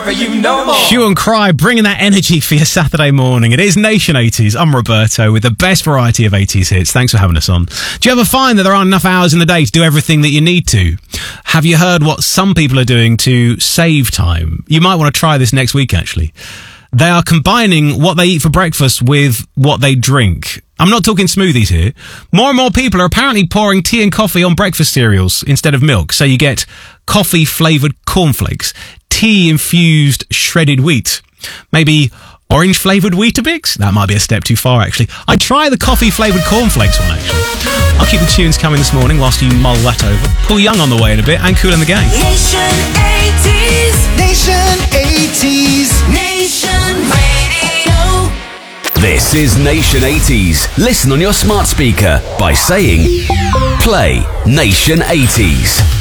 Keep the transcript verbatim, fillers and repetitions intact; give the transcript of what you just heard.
for you no more. Hue and Cry, bringing that energy for your Saturday morning. It is Nation eighties. I'm Roberto with the best variety of eighties hits. Thanks for having us on. Do you ever find that there aren't enough hours in the day to do everything that you need to? Have you heard what some people are doing to save time? You might want to try this next week, actually. They are combining what they eat for breakfast with what they drink. I'm not talking smoothies here. More and more people are apparently pouring tea and coffee on breakfast cereals instead of milk. So you get coffee-flavoured cornflakes, tea-infused shredded wheat, maybe orange-flavoured Weetabix? That might be a step too far, actually. I'd try the coffee-flavoured cornflakes one, actually. I'll keep the tunes coming this morning whilst you mull that over. Paul Young on the way in a bit, and Kool in the Gang. Nation eighties. Nation eighties. Nation Radio. This is Nation eighties. Listen on your smart speaker by saying, play Nation eighties.